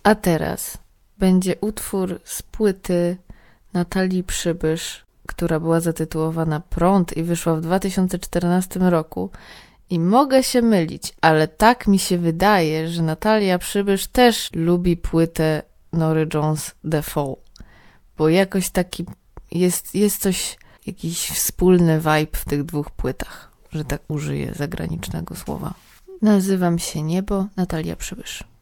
A teraz będzie utwór z płyty Natalii Przybysz, która była zatytułowana Prąd i wyszła w 2014 roku. I mogę się mylić, ale tak mi się wydaje, że Natalia Przybysz też lubi płytę Nory Jones The Fall, bo jakoś taki jest coś, jakiś wspólny vibe w tych dwóch płytach, że tak użyję zagranicznego słowa. Nazywam się Niebo, Natalia Przybysz.